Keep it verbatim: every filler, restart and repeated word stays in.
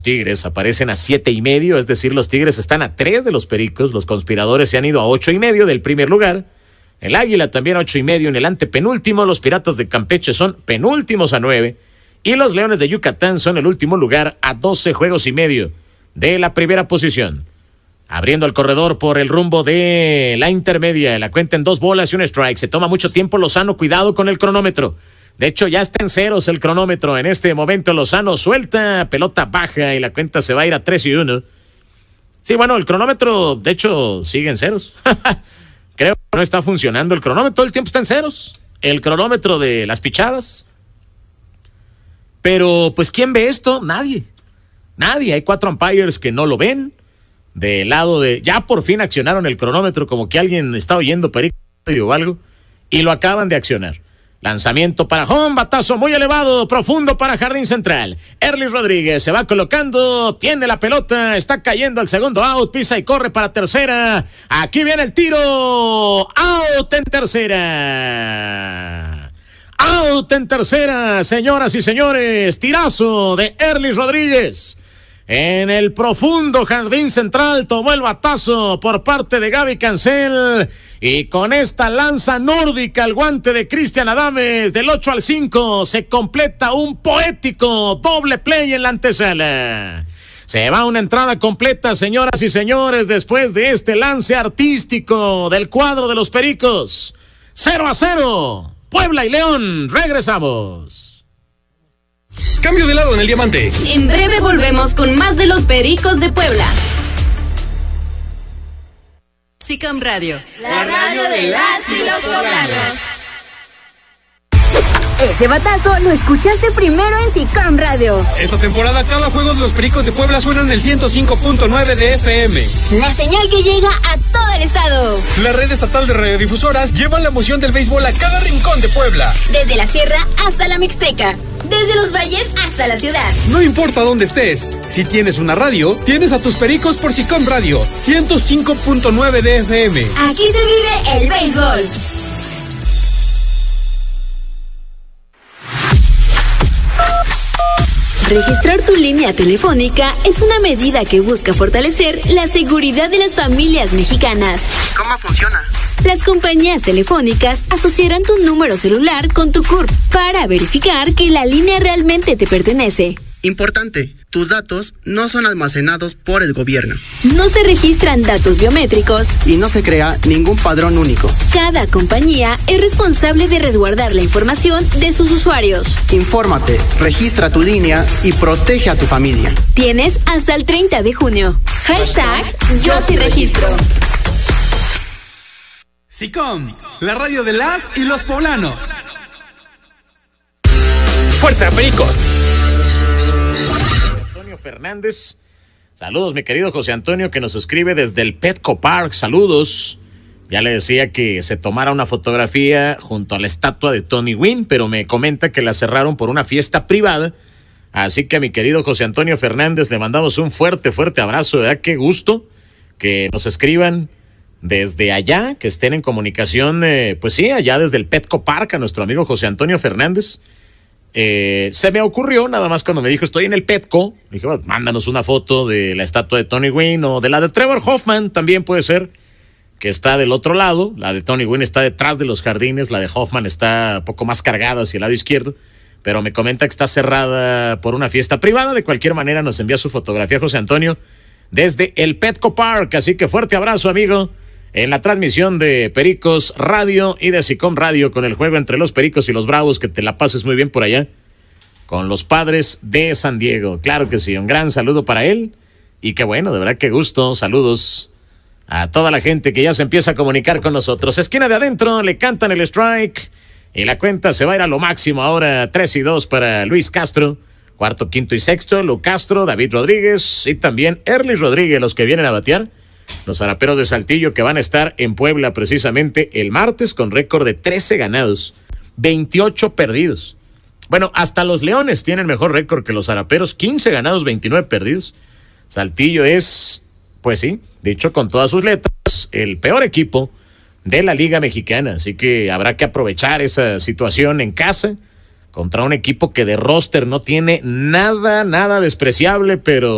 Tigres aparecen a siete y medio, es decir, los Tigres están a tres de los Pericos, los conspiradores se han ido a ocho y medio del primer lugar, el Águila también a ocho y medio en el antepenúltimo, los Piratas de Campeche son penúltimos a nueve y los Leones de Yucatán son el último lugar a doce juegos y medio de la primera posición. Abriendo el corredor por el rumbo de la intermedia, la cuenta en dos bolas y un strike, se toma mucho tiempo Lozano, cuidado con el cronómetro. De hecho, ya está en ceros el cronómetro. En este momento Lozano suelta, pelota baja y la cuenta se va a ir a tres y uno. Sí, bueno, el cronómetro, de hecho, sigue en ceros. Creo que no está funcionando el cronómetro, todo el tiempo está en ceros. El cronómetro de las pichadas. Pero, pues, ¿quién ve esto? Nadie. Nadie. Hay cuatro umpires que no lo ven. Del lado de... Ya por fin accionaron el cronómetro, como que alguien está oyendo perico o algo. Y lo acaban de accionar. Lanzamiento para home, batazo muy elevado, profundo para jardín central. Erlis Rodríguez se va colocando, tiene la pelota, está cayendo al segundo out, pisa y corre para tercera. Aquí viene el tiro, out en tercera. Out en tercera, señoras y señores, tirazo de Erlis Rodríguez. En el profundo jardín central tomó el batazo por parte de Gaby Cancel. Y con esta lanza nórdica al guante de Cristian Adames del ocho al cinco se completa un poético doble play en la antesala. Se va una entrada completa, señoras y señores, después de este lance artístico del cuadro de los Pericos. cero a cero, Puebla y León, regresamos. Cambio de lado en el diamante. En breve volvemos con más de los Pericos de Puebla. SICAM Radio, la radio de las y los poblanos. Ese batazo lo escuchaste primero en SICAM Radio. Esta temporada cada juego de los Pericos de Puebla suena en el ciento cinco punto nueve de F M. La señal que llega a todo el estado. La red estatal de radiodifusoras lleva la emoción del béisbol a cada rincón de Puebla. Desde la sierra hasta la Mixteca. Desde los valles hasta la ciudad. No importa dónde estés, si tienes una radio, tienes a tus Pericos por SICAM Radio, ciento cinco punto nueve de F M. Aquí se vive el béisbol. Registrar tu línea telefónica es una medida que busca fortalecer la seguridad de las familias mexicanas. ¿Cómo funciona? Las compañías telefónicas asociarán tu número celular con tu C U R P para verificar que la línea realmente te pertenece. Importante, tus datos no son almacenados por el gobierno. No se registran datos biométricos. Y no se crea ningún padrón único. Cada compañía es responsable de resguardar la información de sus usuarios. Infórmate, registra tu línea y protege a tu familia. Tienes hasta el treinta de junio. Hashtag Yo sí registro. SICAM, la radio de las y los poblanos. ¡Fuerza, Pericos! Antonio Fernández. Saludos, mi querido José Antonio, que nos escribe desde el Petco Park. Saludos. Ya le decía que se tomara una fotografía junto a la estatua de Tony Gwynn, pero me comenta que la cerraron por una fiesta privada. Así que a mi querido José Antonio Fernández le mandamos un fuerte, fuerte abrazo. ¿Verdad? Qué gusto que nos escriban desde allá, que estén en comunicación, eh, pues sí, allá desde el Petco Park, a nuestro amigo José Antonio Fernández. Eh, se me ocurrió nada más cuando me dijo estoy en el Petco, dije, bueno, mándanos una foto de la estatua de Tony Gwynn o de la de Trevor Hoffman, también puede ser, que está del otro lado. La de Tony Gwynn está detrás de los jardines, la de Hoffman está un poco más cargada hacia el lado izquierdo, pero me comenta que está cerrada por una fiesta privada. De cualquier manera nos envía su fotografía José Antonio desde el Petco Park, así que fuerte abrazo, amigo, en la transmisión de Pericos Radio y de SICAM Radio con el juego entre los Pericos y los Bravos, que te la pases muy bien por allá con los Padres de San Diego. Claro que sí, un gran saludo para él y qué bueno, de verdad qué gusto. Saludos a toda la gente que ya se empieza a comunicar con nosotros. Esquina de adentro, le cantan el strike y la cuenta se va a ir a lo máximo ahora. Tres y dos para Luis Castro, cuarto, quinto y sexto, Lu Castro, David Rodríguez y también Erlis Rodríguez, los que vienen a batear. Los Zaraperos de Saltillo, que van a estar en Puebla precisamente el martes con récord de trece ganados, veintiocho perdidos. Bueno, hasta los Leones tienen mejor récord que los Zaraperos, quince ganados, veintinueve perdidos. Saltillo es, pues sí, dicho con todas sus letras, el peor equipo de la Liga Mexicana. Así que habrá que aprovechar esa situación en casa contra un equipo que de roster no tiene nada, nada despreciable, pero